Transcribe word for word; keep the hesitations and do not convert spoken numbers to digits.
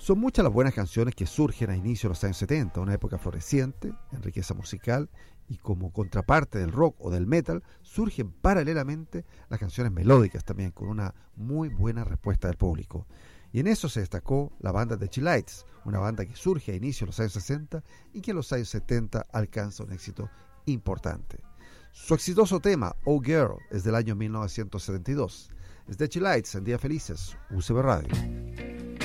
Son muchas las buenas canciones que surgen a inicios de los años setenta, una época floreciente en riqueza musical, y como contraparte del rock o del metal, surgen paralelamente las canciones melódicas también, con una muy buena respuesta del público. Y en eso se destacó la banda The Chi-Lites, una banda que surge a inicios de los años sesenta y que en los años setenta alcanza un éxito importante. Su exitoso tema, Oh Girl, es del año mil novecientos setenta y dos. Es The Chi-Lites en Días Felices, U C B Radio.